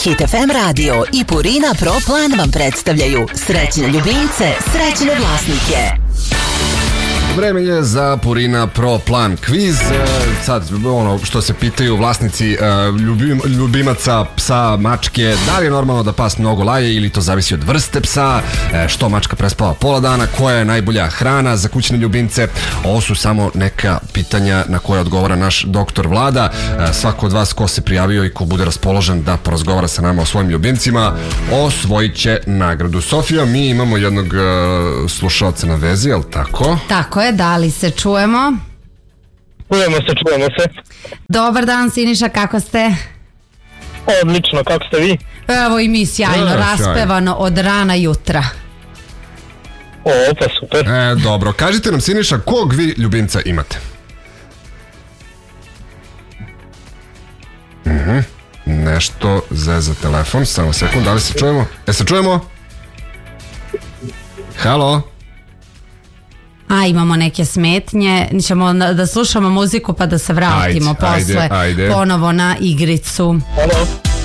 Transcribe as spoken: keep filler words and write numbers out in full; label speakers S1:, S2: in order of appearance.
S1: Hit ef em radio i Purina Pro Plan vam predstavljaju srećne ljubimce, srećne vlasnike.
S2: Vreme je za Purina Pro Plan kviz. Sad, ono što se pitaju vlasnici ljubim, ljubimaca psa, mačke, da li je normalno da pas mnogo laje ili to zavisi od vrste psa, što mačka prespava pola dana, koja je najbolja hrana za kućne ljubimce. Ovo su samo neka pitanja na koje odgovara naš doktor Vlada. Svako od vas ko se prijavio i ko bude raspoložen da porazgovara sa nama o svojim ljubimcima, osvojit će nagradu. Sofija, mi imamo jednog uh, slušalca na vezi, je li tako?
S3: Tako je, da li se čujemo?
S4: Čujemo se, čujemo se.
S3: Dobar dan, Siniša, kako ste?
S4: Odlično, kako ste vi?
S3: Evo i mi sjajno,
S2: E,
S3: raspevano od rana jutra.
S4: O, pa super.
S2: E, dobro, kažite nam, Siniša, kog vi ljubimca imate? Mhm, nešto zeza telefon, samo sekund, da li se čujemo? E, se čujemo? Halo?
S3: A, imamo neke smetnje, ćemo da slušamo muziku pa da se vratimo
S2: Ajde,
S3: posle
S2: ajde, ajde.
S3: ponovo na igricu.
S4: Halo.